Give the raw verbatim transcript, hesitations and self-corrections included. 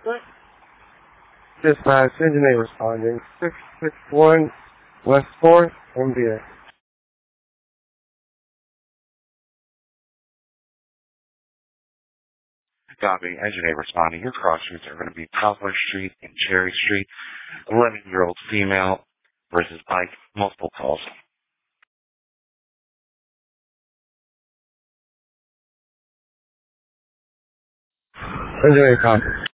Dispatch, engineer responding. six six one West fourth, M B A. Copy. Engineer responding. Your cross streets are going to be Poplar Street and Cherry Street. eleven-year-old female versus bike. Multiple calls. Engineer copy.